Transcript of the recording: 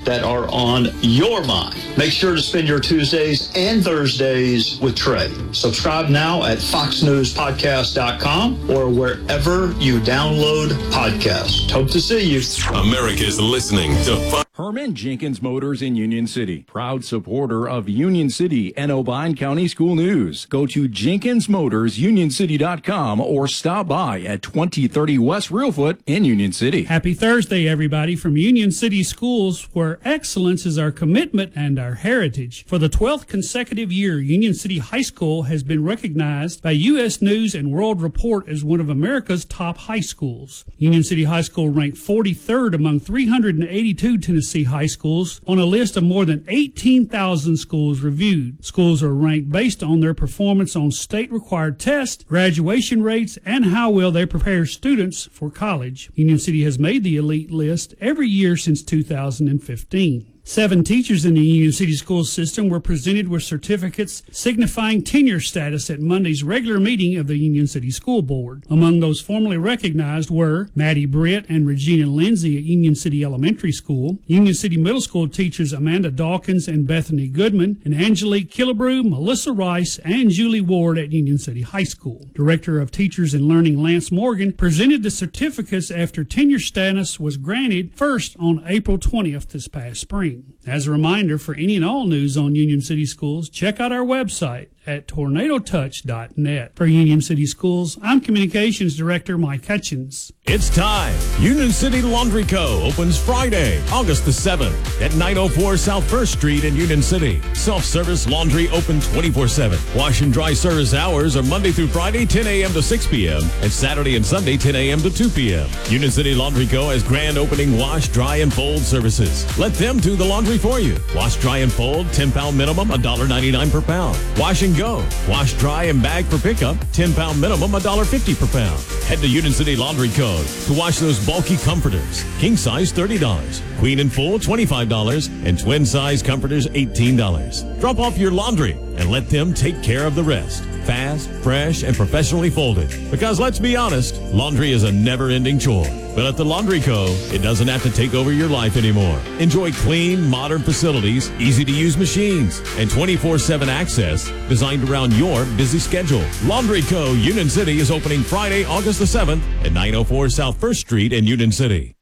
that are on your mind. Make sure to spend your Tuesdays and Thursdays with Trey. Subscribe now at foxnewspodcast.com or wherever you download podcasts. Hope to see you. America's listening to Herman Jenkins Motors in Union City, proud supporter of Union City and Obion County School News. Go to JenkinsMotorsUnionCity.com or stop by at 2030 West Reelfoot in Union City. Happy Thursday, everybody, from Union City Schools, where excellence is our commitment and our heritage. For the 12th consecutive year, Union City High School has been recognized by U.S. News and World Report as one of America's top high schools. Union City High School ranked 43rd among 382 Tennessee high schools on a list of more than 18,000 schools reviewed. Schools are ranked based on their performance on state-required tests, graduation rates, and how well they prepare students for college. Union City has made the elite list every year since 2015. 7 teachers in the Union City school system were presented with certificates signifying tenure status at Monday's regular meeting of the Union City School Board. Among those formally recognized were Maddie Britt and Regina Lindsay at Union City Elementary School, Union City Middle School teachers Amanda Dawkins and Bethany Goodman, and Angelique Killebrew, Melissa Rice, and Julie Ward at Union City High School. Director of Teachers and Learning Lance Morgan presented the certificates after tenure status was granted first on April 20th this past spring. As a reminder, for any and all news on Union City Schools, check out our website at tornadotouch.net. For Union City Schools, I'm Communications Director Mike Hutchins. It's time. Union City Laundry Co. opens Friday, August the 7th at 904 South 1st Street in Union City. Self-service laundry open 24/7. Wash and dry service hours are Monday through Friday, 10 a.m. to 6 p.m. and Saturday and Sunday, 10 a.m. to 2 p.m. Union City Laundry Co. has grand opening wash, dry, and fold services. Let them do the laundry for you. Wash, dry, and fold, 10-pound minimum, $1.99 per pound. Wash and go. Wash, dry, and bag for pickup, 10-pound minimum, $1.50 per pound. Head to Union City Laundry Co. to wash those bulky comforters. King size, $30. Queen and full, $25. And twin size comforters, $18. Drop off your laundry and let them take care of the rest. Fast, fresh, and professionally folded. Because let's be honest, laundry is a never-ending chore. But at the Laundry Co., it doesn't have to take over your life anymore. Enjoy clean, modern facilities, easy-to-use machines, and 24/7 access designed around your busy schedule. Laundry Co. Union City is opening Friday, August the 7th at 904 South 1st Street in Union City.